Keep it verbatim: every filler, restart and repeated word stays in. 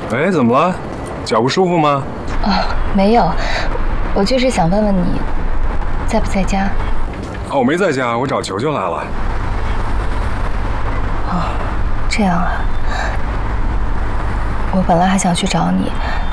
喂，怎么了？脚不舒服吗？ 哦，没有，我就是想问问你，在不在家？ 哦，我没在家，我找球球来了。 哦，这样啊。我本来还想去找你，